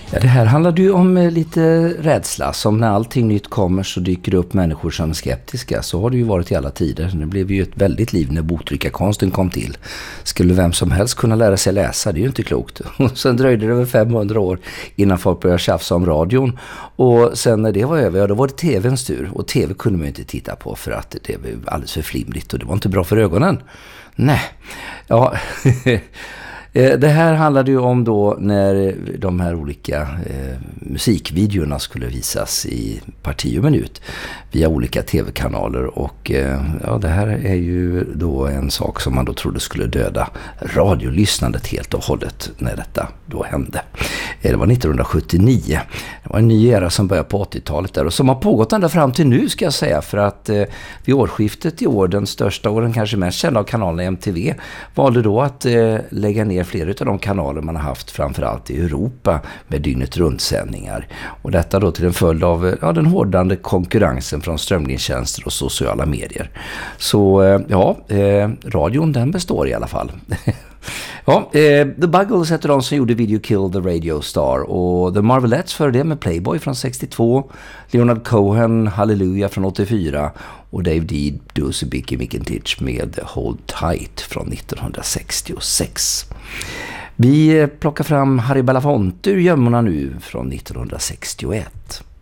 Ja, det här handlade ju om lite rädsla. Som när allting nytt kommer så dyker det upp människor som är skeptiska. Så har det ju varit i alla tider. Det blev ju ett väldigt liv när boktryckarkonsten kom till. Skulle vem som helst kunna lära sig läsa, det är ju inte klokt. Och sen dröjde det över 500 år innan folk började tjafsa om radion. Och sen när det var över, ja, då var det tvns tur. Och tv kunde man ju inte titta på för att det var alldeles för flimrigt och det var inte bra för ögonen. Nej, ja... Det här handlade ju om då när de här olika musikvideorna skulle visas i parti och minut via olika tv-kanaler och ja, det här är ju då en sak som man då trodde skulle döda radiolyssnandet helt och hållet när detta då hände. Det var 1979. Det var en ny era som började på 80-talet där och som har pågått ända fram till nu ska jag säga för att vid årsskiftet i år, den största och den kanske mest kända av kanalerna MTV valde då att lägga ner flera av de kanaler man har haft framförallt i Europa med dygnet runt-sändningar. Och detta då till en följd av den hårdande konkurrensen från strömningstjänster och sociala medier. Så radion den består i alla fall. Ja, The Buggles heter de som gjorde Video Kill the Radio Star och The Marvelettes för det med Playboy från 62, Leonard Cohen, Hallelujah från 84 och Dave Deed, Deuce Bicky Mickentich med Hold Tight från 1966. Vi plockar fram Harry Belafonte ur gömmorna nu från 1961.